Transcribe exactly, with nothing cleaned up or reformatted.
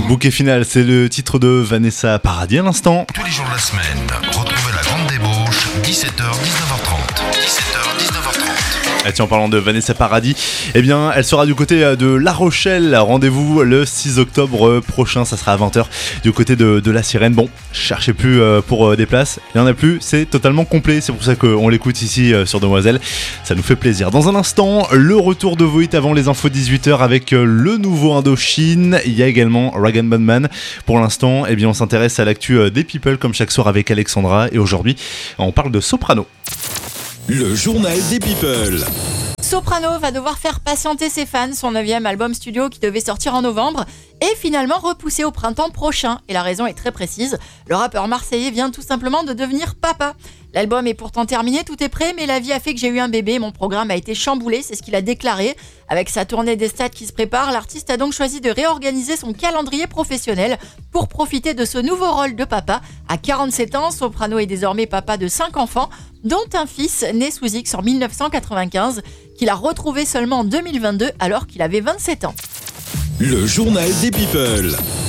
Bouquet final, c'est le titre de Vanessa Paradis à l'instant. Tous les jours de la semaine, retrouvez la grande débauche, dix-sept heures dix-neuf heures trente. dix-sept heures dix-neuf heures trente. Ah tiens, en parlant de Vanessa Paradis, eh bien, elle sera du côté de La Rochelle. Rendez-vous le six octobre prochain, ça sera à vingt heures du côté de, de La Sirène. Bon, cherchez plus pour des places, il n'y en a plus, c'est totalement complet. C'est pour ça qu'on l'écoute ici sur Demoiselle. Ça nous fait plaisir. Dans un instant, le retour de Voit avant les infos dix-huit heures avec le nouveau Indochine. Il y a également Rag and Bone Man. Pour l'instant, eh bien, on s'intéresse à l'actu des People comme chaque soir avec Alexandra. Et aujourd'hui, on parle de Soprano. Le journal des People. Soprano va devoir faire patienter ses fans. Son neuvième album studio qui devait sortir en novembre est finalement repoussé au printemps prochain. Et la raison est très précise. Le rappeur marseillais vient tout simplement de devenir papa. L'album est pourtant terminé, tout est prêt, mais la vie a fait que j'ai eu un bébé. Mon programme a été chamboulé, c'est ce qu'il a déclaré. Avec sa tournée des stades qui se prépare, l'artiste a donc choisi de réorganiser son calendrier professionnel pour profiter de ce nouveau rôle de papa. À quarante-sept ans, Soprano est désormais papa de cinq enfants, dont un fils né sous X en dix-neuf cent quatre-vingt-quinze, qu'il a retrouvé seulement en deux mille vingt-deux alors qu'il avait vingt-sept ans. Le journal des People.